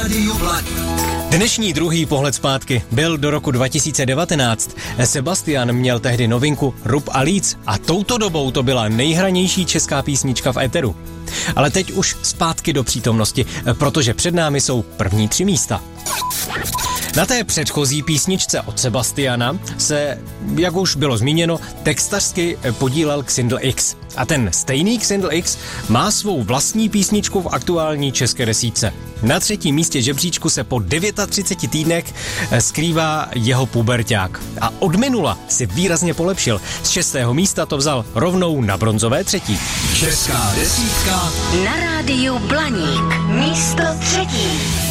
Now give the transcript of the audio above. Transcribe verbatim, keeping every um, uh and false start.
rádiu Blaník. Dnešní druhý pohled zpátky byl do roku dva tisíce devatenáct. Sebastian měl tehdy novinku Rub a líc a touto dobou to byla nejhranější česká písnička v éteru. Ale teď už zpátky do přítomnosti, protože před námi jsou první tři místa. Na té předchozí písničce od Sebastiana se, jak už bylo zmíněno, textařsky podílel Xindl X. A ten stejný Xindl X má svou vlastní písničku v aktuální české desítce. Na třetím místě žebříčku se po třiceti devíti týdnech skrývá jeho puberťák. A od minula si výrazně polepšil. Z šestého místa to vzal rovnou na bronzové třetí. Česká desítka na rádiu Blaník. Místo třetí.